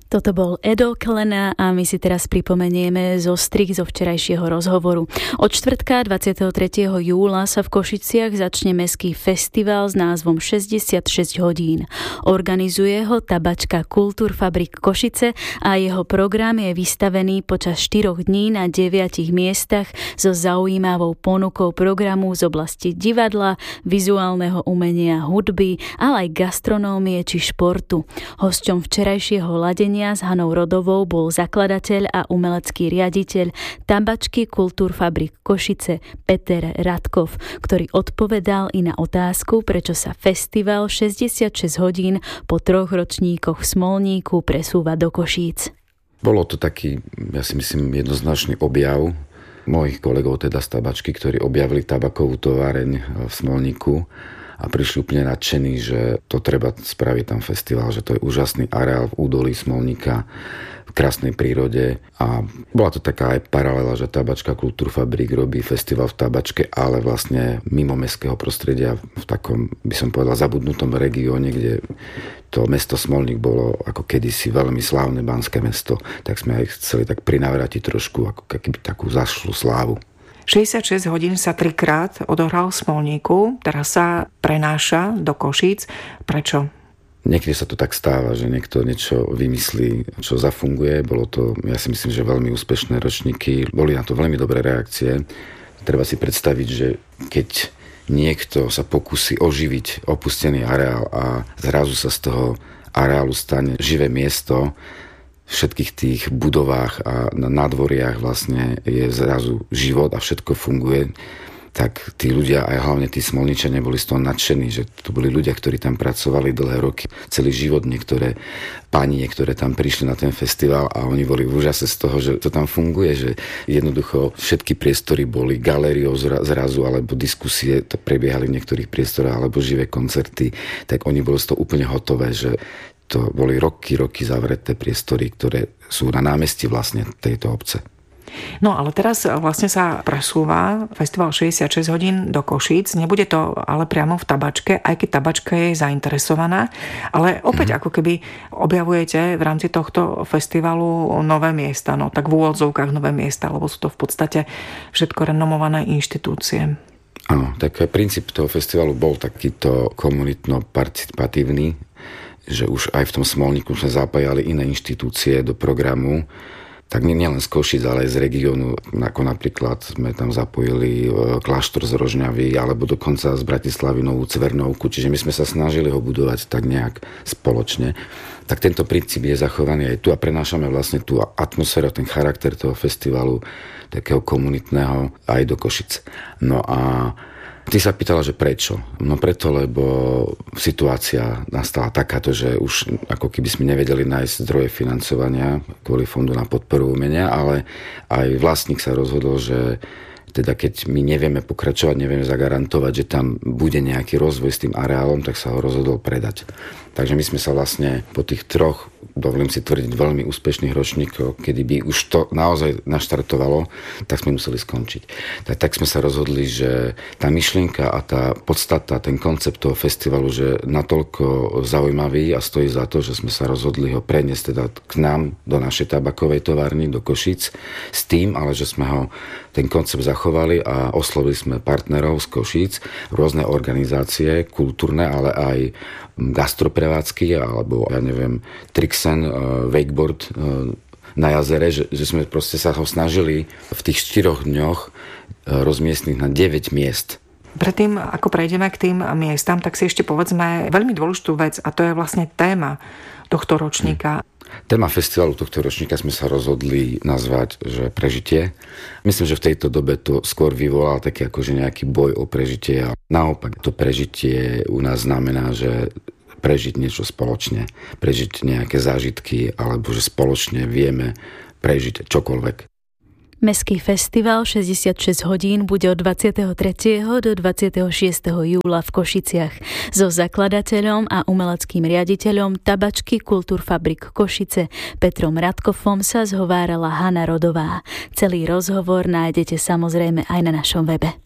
Toto bol Edo Klena a my si teraz pripomenieme zostrih zo včerajšieho rozhovoru. Od štvrtka 23. júla sa v Košiciach začne mestský festival s názvom 66 hodín. Organizuje ho tabačka Kultúrfabrik Košice a jeho program je vystavený počas 4 dní na 9 miestach so zaujímavou ponukou programu z oblasti divadla, vizuálneho umenia, hudby, ale aj gastronómie či športu. Hosťom včerajšieho ladenia s Hanou Rodovou bol zakladateľ a umelecký riaditeľ tabačky Kultúrfabrik Košice Peter Radkov, ktorý odpovedal i na otázku, prečo sa festival 66 hodín po 3 ročníkoch v Smolníku presúva do Košíc. Bolo to taký, ja si myslím, jednoznačný objav mojich kolegov teda z tabačky, ktorí objavili tabakovú továreň v Smolníku a prišli úplne nadšení, že to treba spraviť tam festival, že to je úžasný areál v údolí Smolníka, v krásnej prírode a bola to taká aj paralela, že tabačka Kultúrfabrik robí festival v tabačke, ale vlastne mimo mestského prostredia v takom, by som povedal, zabudnutom regióne, kde to mesto Smolník bolo ako kedysi veľmi slávne banské mesto, tak sme aj chceli tak prinavrátiť trošku ako keby takú zašlú slávu. 66 hodín sa 3-krát odohral v Smolníku, teraz sa prenáša do Košíc. Prečo? Niekedy sa to tak stáva, že niekto niečo vymyslí, čo zafunguje. Bolo to, ja si myslím, že veľmi úspešné ročníky. Boli na to veľmi dobré reakcie. Treba si predstaviť, že keď niekto sa pokusí oživiť opustený areál a zrazu sa z toho areálu stane živé miesto, v všetkých tých budovách a na nádvoriach vlastne je zrazu život a všetko funguje, tak tí ľudia, aj hlavne tí Smolničania, boli z toho nadšení, že to boli ľudia, ktorí tam pracovali dlhé roky, celý život, niektoré pani, ktoré tam prišli na ten festival a oni boli v úžase z toho, že to tam funguje, že jednoducho všetky priestory boli galériou zrazu, alebo diskusie prebiehali v niektorých priestoroch, alebo živé koncerty, tak oni boli z toho úplne hotové, že to boli roky zavreté priestory, ktoré sú na námestí vlastne tejto obce. No ale teraz vlastne sa presúva festival 66 hodín do Košíc. Nebude to ale priamo v tabačke, aj keď tabačka je zainteresovaná. Ale opäť ako keby objavujete v rámci tohto festivalu nové miesta. No tak v úvodzovkách nové miesta, lebo sú to v podstate všetko renomované inštitúcie. Áno, tak princíp toho festivalu bol takýto komunitno-participatívny, že už aj v tom Smolníku sme zapájali iné inštitúcie do programu, tak nielen z Košic, ale aj z regiónu, ako napríklad sme tam zapojili kláštor z Rožňavy, alebo dokonca z Bratislavy Novú Cvernovku, čiže my sme sa snažili ho budovať tak nejak spoločne. Tak tento princíp je zachovaný aj tu a prenášame vlastne tú atmosféru, ten charakter toho festivalu, takého komunitného, aj do Košic. No a ty sa pýtala, že prečo? No preto, lebo situácia nastala takáto, že už ako keby sme nevedeli nájsť zdroje financovania kvôli Fondu na podporu umenia, ale aj vlastník sa rozhodol, že teda keď my nevieme pokračovať, nevieme zagarantovať, že tam bude nejaký rozvoj s tým areálom, tak sa ho rozhodol predať. Takže my sme sa vlastne po tých 3, dovolím si tvrdiť, veľmi úspešných ročníkoch, kedy by už to naozaj naštartovalo, tak sme museli skončiť. Tak sme sa rozhodli, že tá myšlienka a tá podstata, ten koncept toho festivalu, že natoľko zaujímavý a stojí za to, že sme sa rozhodli ho preniesť teda k nám do našej tabakovej továrny, do Košíc, s tým, ale že sme ho ten koncept zachovali a oslovili sme partnerov z Košíc, rôzne organizácie, kultúrne, ale aj gastroprevádzky, alebo ja neviem, Trixen, wakeboard na jazere, že sme proste sa ho snažili v tých 4 dňoch rozmiestniť na 9 miest. Predtým, ako prejdeme k tým miestam, tak si ešte povedzme veľmi dôležitú vec a to je vlastne téma tohto ročníka. Téma festivalu tohto ročníka sme sa rozhodli nazvať, že prežitie. Myslím, že v tejto dobe to skôr vyvolal taký akože nejaký boj o prežitie. A naopak to prežitie u nás znamená, že prežiť niečo spoločne, prežiť nejaké zážitky, alebo že spoločne vieme prežiť čokoľvek. Mestský festival 66 hodín bude od 23. do 26. júla v Košiciach. So zakladateľom a umeleckým riaditeľom tabačky Kultúrfabrik Košice Petrom Radkovom sa zhovárala Hana Rodová. Celý rozhovor nájdete samozrejme aj na našom webe.